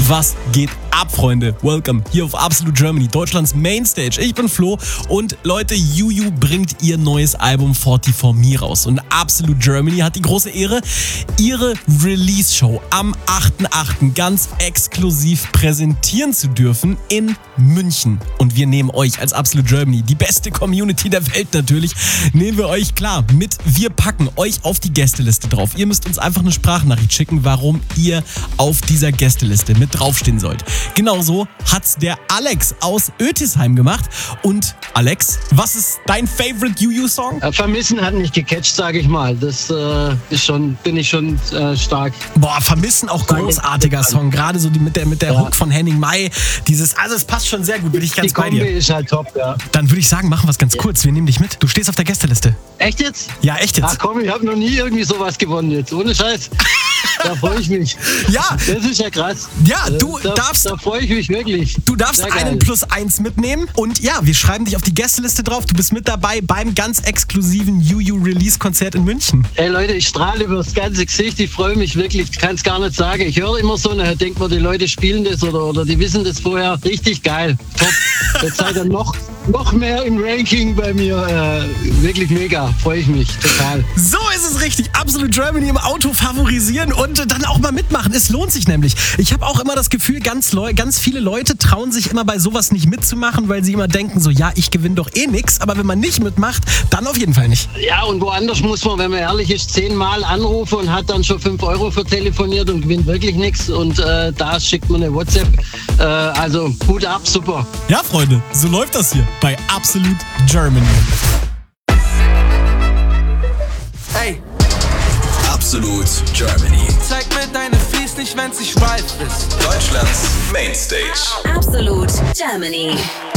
Was geht ab, Freunde? Welcome hier auf Absolute Germany, Deutschlands Mainstage. Ich bin Flo und Leute, Juju bringt ihr neues Album 44 Me raus. Und Absolute Germany hat die große Ehre, ihre Release-Show am 8.8. ganz exklusiv präsentieren zu dürfen in München. Und wir nehmen euch als Absolute Germany, die beste Community der Welt natürlich, nehmen wir euch klar mit. Wir packen euch auf die Gästeliste drauf. Ihr müsst uns einfach eine Sprachnachricht schicken, warum ihr auf dieser Gästeliste mit draufstehen sollt. Genauso hat's der Alex aus Ötisheim gemacht. Und Alex, was ist dein Favorite Juju-Song? Vermissen hat mich gecatcht, sage ich mal. Das bin ich schon stark. Boah, Vermissen auch großartiger Song. Gerade so mit der Hook von Henning Mai. Also es passt schon sehr gut, bin ich ganz bei dir. Die Kombi ist halt top, ja. Dann würde ich sagen, machen wir es ganz kurz. Wir nehmen dich mit. Du stehst auf der Gästeliste. Echt jetzt? Ja, echt jetzt. Ach komm, ich habe noch nie irgendwie sowas gewonnen jetzt. Ohne Scheiß. Da freue ich mich. Ja. Das ist ja krass. Ja, da freue ich mich wirklich. Du darfst einen +1 mitnehmen. Und ja, wir schreiben dich auf die Gästeliste drauf. Du bist mit dabei beim ganz exklusiven Juju-Release-Konzert in München. Ey Leute, ich strahle über das ganze Gesicht. Ich freue mich wirklich. Ich kann es gar nicht sagen. Ich höre immer so, nachher denkt man, die Leute spielen das oder die wissen das vorher. Richtig geil. Top. Jetzt seid ihr noch mehr im Ranking bei mir. Wirklich mega. Freue ich mich. Total. So ist es richtig. Absolute Germany im Auto favorisieren und dann auch mal mitmachen. Es lohnt sich nämlich. Ich habe auch immer das Gefühl, ganz viele Leute trauen sich immer bei sowas nicht mitzumachen, weil sie immer denken so, ja, ich gewinne doch eh nix. Aber wenn man nicht mitmacht, dann auf jeden Fall nicht. Ja, und woanders muss man, wenn man ehrlich ist, 10-mal anrufen und hat dann schon 5 Euro vertelefoniert und gewinnt wirklich nichts. Und da schickt man eine WhatsApp. Also Hut ab, super. Ja, Freunde, so läuft das hier bei Absolute Germany. Hey. Absolute Germany. Zeig mir deine Fies nicht, wenn's nicht right ist. Deutschlands Mainstage. Absolute Germany.